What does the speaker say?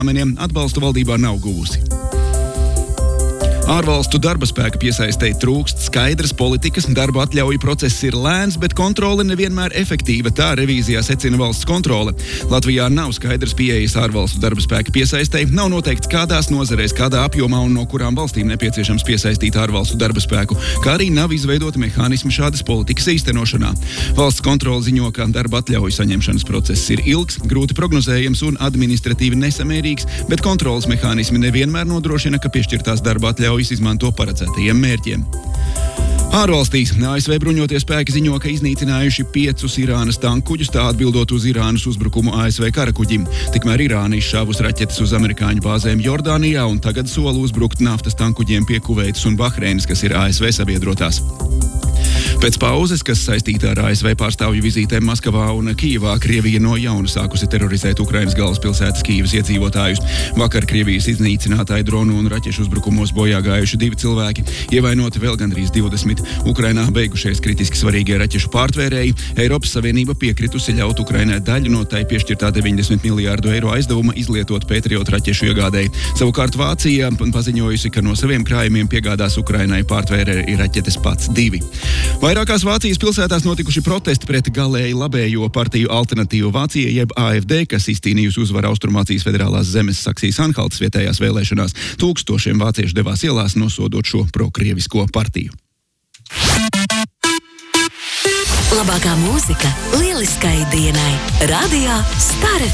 atbalstu valdībā nav guvusi. Ārvalstu darba spēka piesaistei trūkst skaidras politikas, darba atļauju process ir lēns, bet kontrole nevienmēr efektīva, tā revīzijā secina valsts kontrole. Latvijā nav skaidras pieejas ārvalstu darba spēka piesaistei, nav noteikts kādās nozarēs, kādā apjomā un no kurām valstīm nepieciešams piesaistīt ārvalstu darba spēku, kā arī nav izveidota mehānismi šādas politikas īstenošanā. Valsts kontrole ziņo, ka darba atļauju saņemšanas process ir ilgs, grūti prognozējams un administratīvi nesamērīgs, bet kontroles mehānismi nevienmēr nodrošina, ka piešķirtās darba atļaujas izmanto paredzētajiem mērķiem. Ārvalstīs ASV bruņotie spēki ziņo, ka iznīcinājuši 5 Irānas tankkuģus, tā atbildot uz Irānas uzbrukumu ASV karakuģim. Tikmēr Irāna izšāvus raķetes uz amerikāņu bāzēm Jordānijā un tagad sola uzbrukt naftas tankkuģiem pie Kuveitas un Bahreinas, kas ir ASV sabiedrotās. Pēc pauzes, kas saistīta ar ASV pārstāvju vizītēm Maskavā un Kijevā, Krievija no jauna sākusi terorizēt Ukrainas galvaspilsētas Kijevas iedzīvotājus. Vakar Krievijas iznīcinātāju dronu un raķešu uzbrukumos bojā gājuši 2 cilvēki, ievainoti vēl gandrīz 20. Ukrainā beigušies kritiski svarīgie raķešu pārtvērēji. Eiropas Savienība piekritusi ļaut Ukrainai daļu no tai piešķirtā 90 miljārdu eiro aizdevuma izlietot Patriot raķešu iegādēji. Savukārt Vācija paziņojusi, ka no saviem krājumiem piegādās Ukrainai pārtvērēju raķetes pats 2. Vairākās Vācijas pilsētās notikuši protesti pret galēji labējo partiju Alternatīvu Vācija, jeb AfD, kas izcīnījusi uzvaru Austrumvācijas federālās zemes Saksijas-Anhaltas vietējās vēlēšanās. Tūkstošiem vāciešu devās ielās nosodot šo prokrievisko partiju. Labākā mūzika lieliskai dienai. Radio Star